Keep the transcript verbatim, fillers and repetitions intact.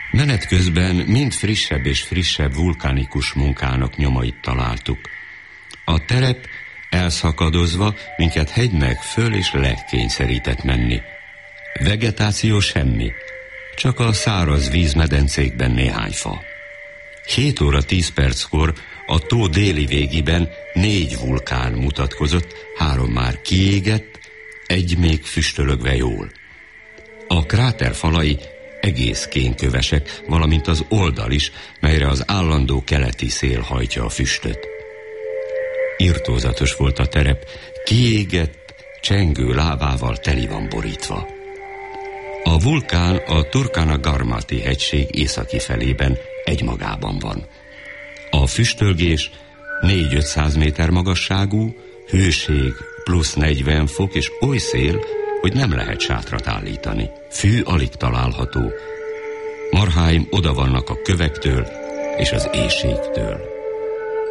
Menet közben mind frissebb és frissebb vulkánikus munkának nyomait találtuk. A terep elszakadozva minket hegymeg föl és lekényszerített menni. Vegetáció semmi, csak a száraz vízmedencékben néhány fa. Hét óra tíz perckor a tó déli végében négy vulkán mutatkozott, három már kiégett, egy még füstölögve jól. A kráter falai egész kénkövesek, valamint az oldal is, melyre az állandó keleti szél hajtja a füstöt. Irtózatos volt a terep, kiégett, csengő lávával teli van borítva. A vulkán a Turkana-Garmati hegység északi felében egymagában van. A füstölgés négy-ötszáz méter magasságú, hőség plusz negyven fok és oly szél, hogy nem lehet sátrat állítani. Fű alig található. Marháim oda vannak a kövektől és az éjségtől.